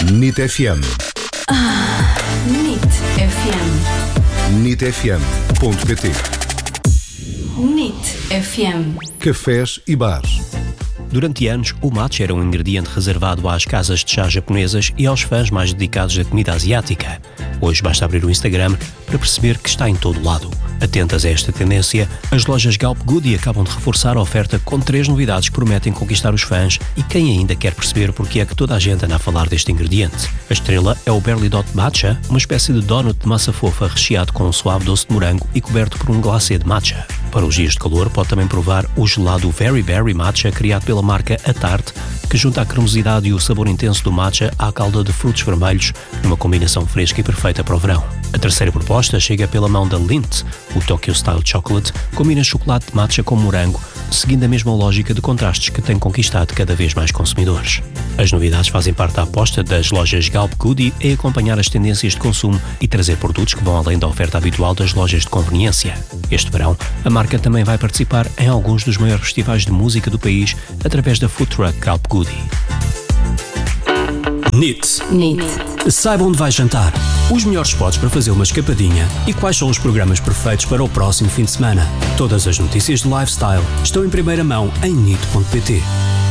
NIT FM. NIT FM. NITfm.pt. NIT FM. Cafés e bares. Durante anos, o matcha era um ingrediente reservado às casas de chá japonesas e aos fãs mais dedicados da comida asiática. Hoje basta abrir o Instagram para perceber que está em todo lado. Atentas a esta tendência, as lojas Galp Goody acabam de reforçar a oferta com 3 novidades que prometem conquistar os fãs e quem ainda quer perceber porque é que toda a gente anda a falar deste ingrediente. A estrela é o Berry Dot Matcha, uma espécie de donut de massa fofa recheado com um suave doce de morango e coberto por um glacê de matcha. Para os dias de calor, pode também provar o gelado Very Berry Matcha, criado pela marca A Tarte, que junta a cremosidade e o sabor intenso do matcha à calda de frutos vermelhos, numa combinação fresca e perfeita para o verão. A terceira proposta chega pela mão da Lindt. O Tokyo Style Chocolate combina chocolate de matcha com morango, seguindo a mesma lógica de contrastes que tem conquistado cada vez mais consumidores. As novidades fazem parte da aposta das lojas Galp Goody em acompanhar as tendências de consumo e trazer produtos que vão além da oferta habitual das lojas de conveniência. Este verão, a marca também vai participar em alguns dos maiores festivais de música do país através da Food Truck Galp Goody. NIT. Saiba onde vai jantar, os melhores spots para fazer uma escapadinha e quais são os programas perfeitos para o próximo fim de semana. Todas as notícias de lifestyle estão em primeira mão em NIT.pt.